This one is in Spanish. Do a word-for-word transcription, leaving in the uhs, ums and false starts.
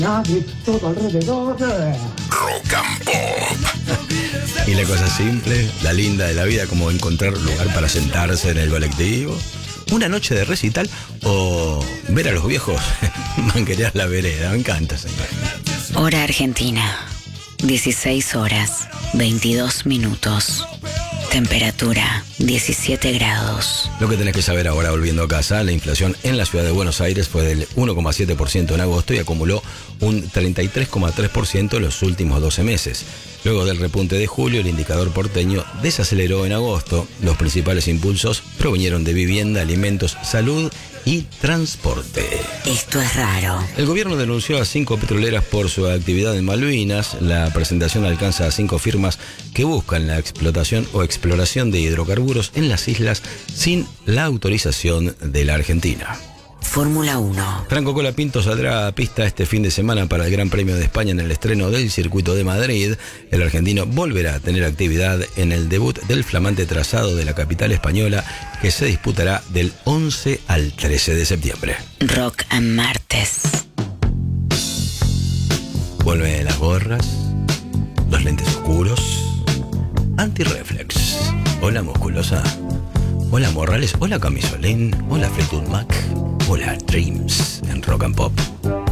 Nadie, todo alrededor. Rock and Pop. Y la cosa simple, la linda de la vida, como encontrar lugar para sentarse en el colectivo, una noche de recital o ver a los viejos manquerear la vereda. Me encanta, señor. Hora Argentina, dieciséis horas, veintidós minutos. Temperatura, diecisiete grados. Lo que tenés que saber ahora, volviendo a casa, la inflación en la ciudad de Buenos Aires fue del uno coma siete por ciento en agosto y acumuló un treinta y tres coma tres por ciento en los últimos doce meses. Luego del repunte de julio, el indicador porteño desaceleró en agosto. Los principales impulsos provinieron de vivienda, alimentos, salud y transporte. Esto es raro. El gobierno denunció a cinco petroleras por su actividad en Malvinas. La presentación alcanza a cinco firmas que buscan la explotación o exploración de hidrocarburos en las islas sin la autorización de la Argentina. Fórmula uno. Franco Colapinto saldrá a pista este fin de semana para el Gran Premio de España en el estreno del Circuito de Madrid. El argentino volverá a tener actividad en el debut del flamante trazado de la capital española, que se disputará del once al trece de septiembre. Rock and Martes. Vuelven las gorras, los lentes oscuros, antirreflex. Hola musculosa, hola Morrales, hola Camisolín, hola Fleetwood Mac, hola Dreams en Rock and Pop.